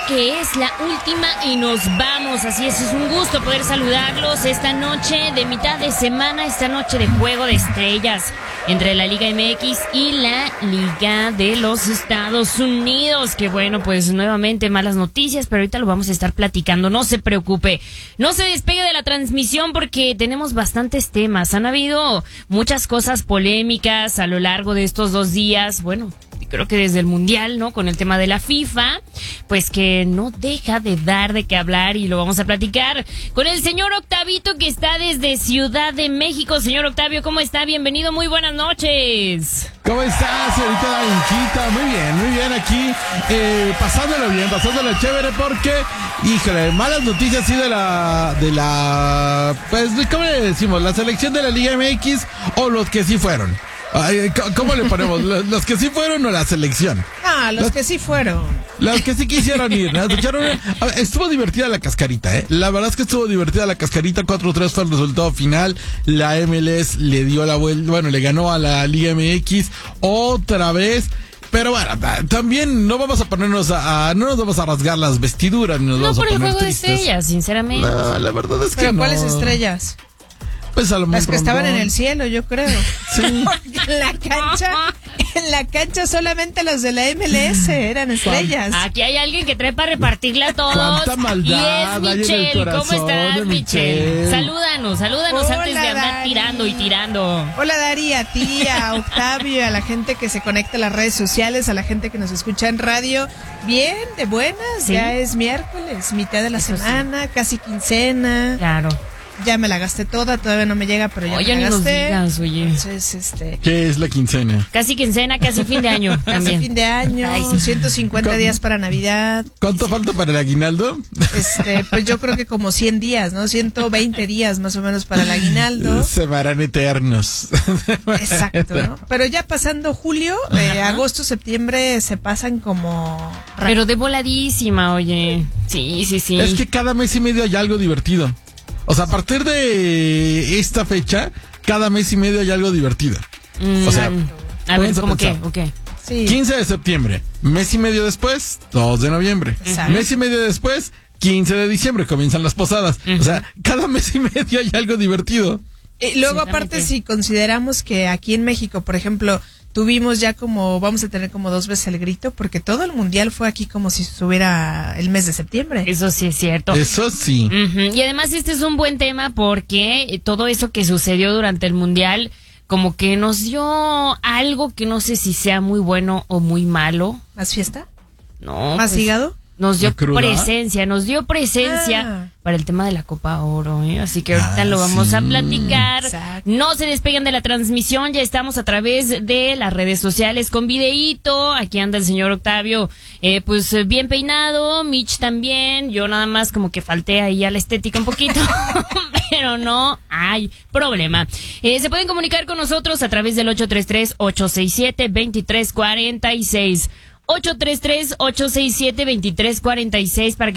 que es la última y nos vamos. Así es un gusto poder saludarlos esta noche de mitad de semana, esta noche de Juego de Estrellas entre la Liga MX y la Liga de los Estados Unidos. Que bueno, pues nuevamente malas noticias, pero ahorita lo vamos a estar platicando. No se preocupe, no se despegue de la transmisión porque tenemos bastantes temas. Han habido muchas cosas polémicas a lo largo de estos 2 días. Bueno, creo que desde el Mundial, ¿no? Con el tema de la FIFA, pues que no deja de dar de qué hablar y lo vamos a platicar con el señor Octavito, que está desde Ciudad de México. Señor Octavio, ¿cómo está? Bienvenido, muy buenas noches. ¿Cómo estás, señorita Darinchita? Muy bien, aquí, pasándolo chévere porque, híjole, malas noticias sí de la, pues, ¿cómo le decimos? La selección de la Liga MX o los que sí fueron. ¿Cómo le ponemos? ¿Los que sí fueron o la selección? Los que sí fueron. Los que sí quisieron ir, ¿no? Estuvo divertida la cascarita, ¿eh? La verdad es que estuvo divertida la cascarita. 4-3 fue el resultado final. La MLS le dio la vuelta, bueno, le ganó a la Liga MX otra vez. Pero bueno, también no vamos a ponernos no nos vamos a rasgar las vestiduras ni nos vamos a poner por el Juego tristes. de Estrellas, sinceramente. No, la verdad es que ¿Pero no. cuáles estrellas? Pues a lo Las mejor que estaban en el cielo, yo creo. Sí. Porque en la cancha solamente los de la MLS eran estrellas. Aquí hay alguien que trae para repartirle a todos. Cuánta maldad y es hay en el Michelle. ¿Cómo corazón estás, de Michelle? Michelle. Salúdanos Hola, antes de andar Dari. tirando. Hola, Dari, a ti, a Octavio, a la gente que se conecta a las redes sociales, a la gente que nos escucha en radio. Bien, de buenas, ¿Sí? Ya es miércoles, mitad de la semana, casi quincena. Claro. Ya me la gasté toda, todavía no me llega, pero ya Oye, me la ni nos gasté. digas, oye. Entonces, ¿Qué es la quincena? Casi quincena, casi fin de año casi también. fin de año, Ay, sí. 150 días para Navidad. ¿Cuánto falta para el aguinaldo? Pues yo creo que como 100 días, ¿no? 120 días más o menos para el aguinaldo. Se me harán eternos. Exacto, ¿no? Pero ya pasando julio, agosto, septiembre se pasan como... Pero de voladísima, oye. Sí. Es que cada mes y medio hay algo divertido. O sea, a partir de esta fecha, cada mes y medio hay algo divertido. O sea, a ver, vamos a ¿cómo qué? pensar. Ok. Sí. 15 de septiembre, mes y medio después, 2 de noviembre. Exacto. Mes y medio después, 15 de diciembre, comienzan las posadas. O sea, cada mes y medio hay algo divertido. Y luego Exactamente. aparte si consideramos que aquí en México, por ejemplo, tuvimos ya vamos a tener como 2 veces el grito, porque todo el mundial fue aquí como si estuviera el mes de septiembre. Eso sí es cierto. Eso sí. Ujú. Y además este es un buen tema porque todo eso que sucedió durante el Mundial como que nos dio algo que no sé si sea muy bueno o muy malo. ¿Más fiesta? No. ¿Más pues, hígado? Nos dio ¿La cruda? presencia para el tema de la Copa Oro, ¿eh? Así que ahorita lo vamos a sí. platicar. Exacto. No se despeguen de la transmisión, ya estamos a través de las redes sociales con videíto. Aquí anda el señor Octavio, pues bien peinado, Mitch también. Yo nada más como que falté ahí a la estética un poquito, pero no hay problema. Se pueden comunicar con nosotros a través del 833-867-2346. 833-867-2346 para que